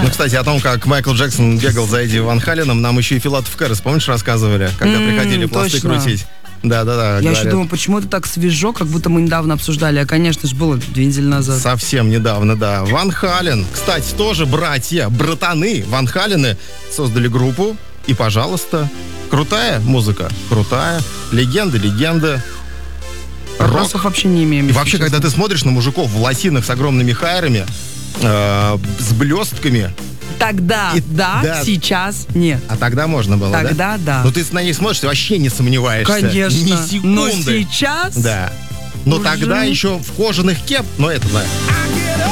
Ну, кстати, о том, как Майкл Джексон бегал за Эдди Ван Халеном, нам еще и Филатов Кэррис, помнишь, рассказывали, когда приходили пласты точно. крутить. Да. Я еще думаю, почему это так свежо, как будто мы недавно обсуждали. А, конечно же, было 2 недели назад. Совсем недавно, да. Ван Хален, кстати, тоже братаны Ван Халены создали группу. И, пожалуйста, крутая музыка, крутая. Легенды. Вопросов вообще не имеем. И вообще, когда ты смотришь на мужиков в лосинах с огромными хайрами, с блестками. Тогда да, сейчас нет. А тогда можно было, Тогда да. Но ты на ней смотришь, ты вообще не сомневаешься. Конечно. Ни секунды. Но сейчас... Да. Но уже... тогда еще в кожаных кеп, но это, да.